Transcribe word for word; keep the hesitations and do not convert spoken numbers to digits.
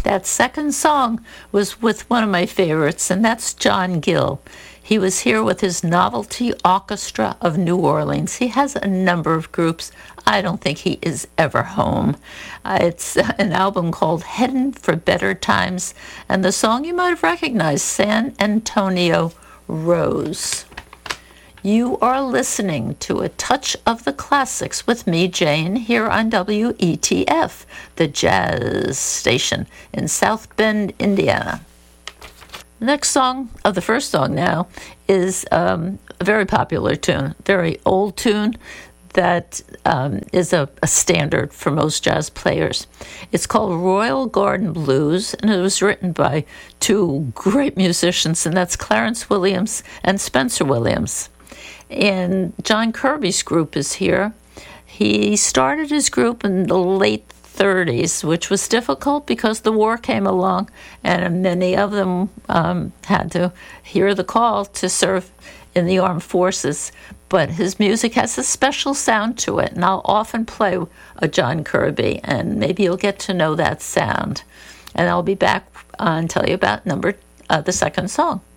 That second song was with one of my favorites, and that's John Gill. He was here with his Novelty Orchestra of New Orleans. He has a number of groups. I don't think he is ever home. Uh, it's an album called Heading for Better Times, and the song you might have recognized, San Antonio Rose. You are listening to A Touch of the Classics with me, Jane, here on W E T F, the jazz station in South Bend, Indiana. The next song, of the first song now, is um, a very popular tune, very old tune that um, is a, a standard for most jazz players. It's called Royal Garden Blues, and it was written by two great musicians, and that's Clarence Williams and Spencer Williams. And John Kirby's group is here. He started his group in the late thirties, which was difficult because the war came along, and many of them um, had to hear the call to serve in the armed forces. But his music has a special sound to it, and I'll often play a John Kirby, and maybe you'll get to know that sound. And I'll be back uh, and tell you about number uh, the second song.